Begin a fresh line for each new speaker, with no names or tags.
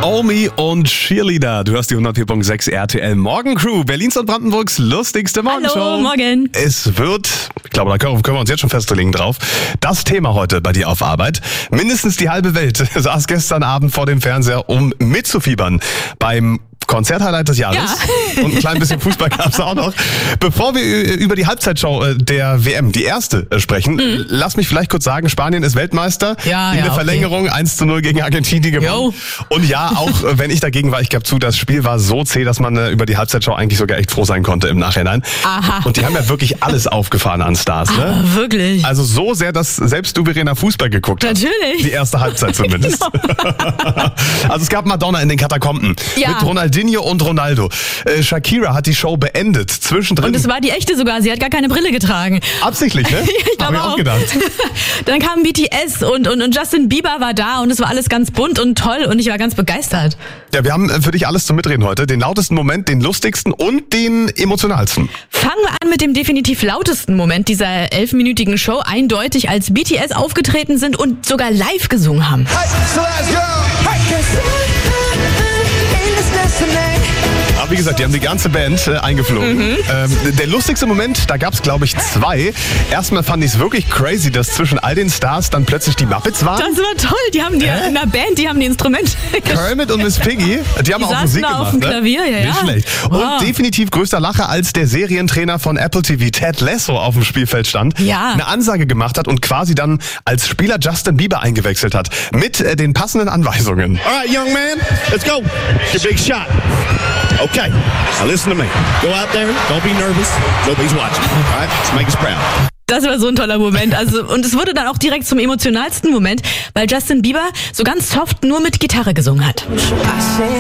Omi und Cheerleader. Du hörst die 104.6 RTL Morgencrew, Berlins und Brandenburgs lustigste Morgenshow.
Hallo, morgen.
Es wird, ich glaube, da können wir uns jetzt schon festlegen drauf, das Thema heute bei dir auf Arbeit. Mindestens die halbe Welt saß gestern Abend vor dem Fernseher, um mitzufiebern beim Konzerthighlight des Jahres. Ja. Und ein klein bisschen Fußball gab es auch noch. Bevor wir über die Halbzeitshow der WM, die erste, sprechen, lass mich vielleicht kurz sagen, Spanien ist Weltmeister. In der Verlängerung 1:0 gegen Argentinien gewonnen. Und ja, auch wenn ich dagegen war, ich gab zu, das Spiel war so zäh, dass man über die Halbzeitshow eigentlich sogar echt froh sein konnte im Nachhinein.
Aha.
Und die haben ja wirklich alles aufgefahren an Stars. Ne?
Wirklich?
Also so sehr, dass selbst du, Verena, Fußball geguckt hast.
Natürlich.
Die erste Halbzeit zumindest. Also es gab Madonna in den Katakomben.
Ja.
Mit Ronaldinho und Ronaldo. Shakira hat die Show beendet. Zwischendrin.
Und es war die echte sogar. Sie hat gar keine Brille getragen.
Absichtlich, ne?
Ich glaube auch.
Gedacht.
Dann kam BTS und Justin Bieber war da und es war alles ganz bunt und toll und ich war ganz begeistert.
Ja, wir haben für dich alles zum Mitreden heute. Den lautesten Moment, den lustigsten und den emotionalsten.
Fangen wir an mit dem definitiv lautesten Moment dieser 11-minütigen Show. Eindeutig, als BTS aufgetreten sind und sogar live gesungen haben.
Aber wie gesagt, die haben die ganze Band eingeflogen. Der lustigste Moment, da gab es, glaube ich, zwei. Erstmal fand ich es wirklich crazy, dass zwischen all den Stars dann plötzlich die Muppets waren.
Das war toll. Die haben in der Band, die haben die Instrumente.
Kermit und Miss Piggy, die haben auch Musik gemacht.
Auf dem Klavier, ja.
Nicht schlecht.
Wow.
Und definitiv größter Lacher, als der Serientrainer von Apple TV, Ted Lasso, auf dem Spielfeld stand, eine Ansage gemacht hat und quasi dann als Spieler Justin Bieber eingewechselt hat. Mit den passenden Anweisungen.
All right, young man, let's go. It's your big shot. Okay, now listen to me. Go out there, don't be nervous. Nobody's watching. All right, let's make us proud.
Das war so ein toller Moment. Und es wurde dann auch direkt zum emotionalsten Moment, weil Justin Bieber so ganz soft nur mit Gitarre gesungen hat.